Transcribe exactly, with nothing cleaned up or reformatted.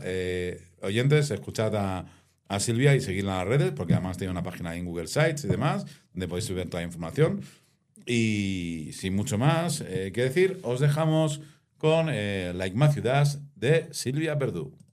eh, oyentes, escuchad a, a Silvia y seguidla en las redes, porque además tiene una página en Google Sites y demás, donde podéis ver toda la información. Y sin mucho más eh, que decir, os dejamos con eh, Like Matthew Dash de Silvia Verdú.